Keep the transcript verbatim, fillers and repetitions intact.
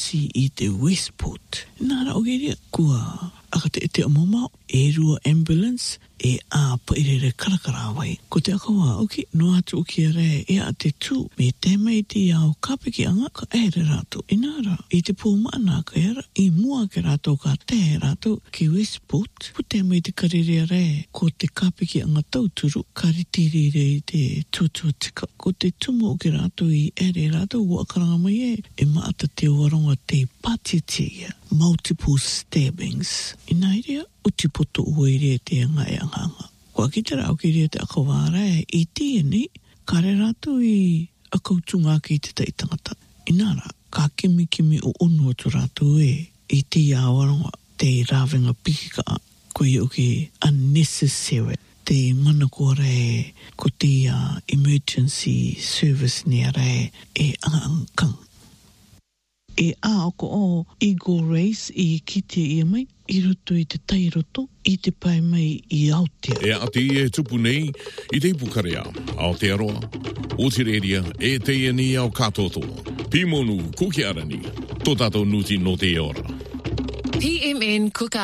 si i te Westport. Nara o geria kua aka te te omoma e rua ambulance e a pairere karakarawai. Ko te akawa, oki, no atu o kia re e a te tū. Me te mei te au kapiki anga ka ere rato. Inara, i te pō maana ka era, i mua ke rato ka te rato ki Westport. Ko te mei te karere re, ko te kapiki anga tauturu, ka ritiri re i te tūtua tika. Ko te tumu o ke rato i ere rato, ua karanga mai e, e maata te waronga te patitia. Multiple stabbings. Inairia, uti poto uere te ngai anganga. Kua ki te rao ki rea te akawara e i tieni, kare rato i a kautunga ki te taitangata. Inara, ka kimi kimi o onu atu rato e, i te awaronga te rawenga pikika, ko i oki unnecessary. Te mana kua re, ko te uh, emergency service ni a re, e angangkang. E a oko o Eagle Race i kite i mai, i roto i te tairoto, i te pai mai i Aotea. E ati e tupu nei, i te ipukarea, Aotearoa, Otireria, e te iani au katotoa. Pimonu, kukiarani, tō tātou nuti no te ora. P M N Kuka.